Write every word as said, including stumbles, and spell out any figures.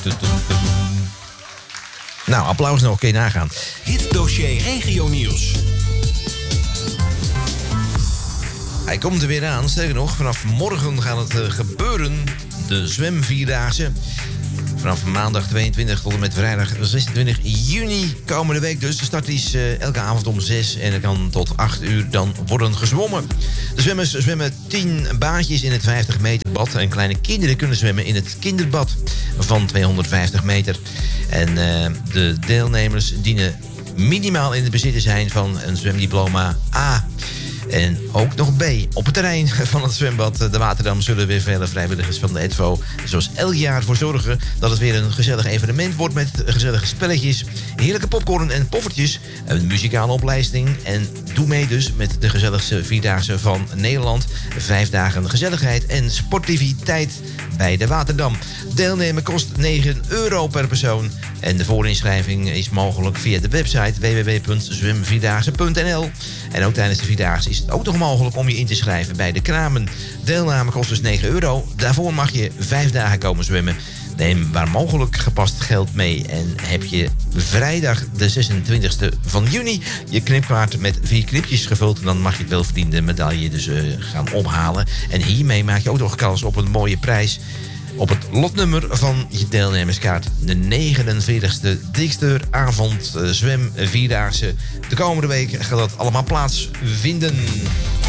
Nou, applaus nog, kun je nagaan. Hitdossier Regio Nieuws. Hij komt er weer aan. Sterker nog, vanaf morgen gaat het uh, gebeuren. De zwemvierdaagse. Vanaf maandag tweeëntwintig tot en met vrijdag zesentwintig juni komende week. Dus de start is uh, elke avond om zes en er kan tot acht uur dan worden gezwommen. De zwemmers zwemmen tien baantjes in het vijftig meter bad. En kleine kinderen kunnen zwemmen in het kinderbad van tweehonderdvijftig meter. En uh, de deelnemers dienen minimaal in het bezit te zijn van een zwemdiploma A. En ook nog B. Op het terrein van het zwembad De Waterdam zullen weer vele vrijwilligers van de E D V O zoals elk jaar voor zorgen dat het weer een gezellig evenement wordt met gezellige spelletjes, heerlijke popcorn en poffertjes, een muzikale opleiding en doe mee dus met de gezelligste vierdaagse van Nederland. Vijf dagen gezelligheid en sportiviteit bij De Waterdam. Deelnemen kost negen euro per persoon en de voorinschrijving is mogelijk via de website w w w punt zwemvierdaagse punt n l. En ook tijdens de Vierdaagse is het ook nog mogelijk om je in te schrijven bij de kramen. Deelname kost dus negen euro. Daarvoor mag je vijf dagen komen zwemmen. Neem waar mogelijk gepast geld mee. En heb je vrijdag de zesentwintigste van juni je knipkaart met vier knipjes gevuld, dan mag je het welverdiende medaille dus uh, gaan ophalen. En hiermee maak je ook nog kans op een mooie prijs. Op het lotnummer van je deelnemerskaart. De negenenveertigste Diksteuravond uh, zwem Vierdaagse. De komende week gaat dat allemaal plaatsvinden.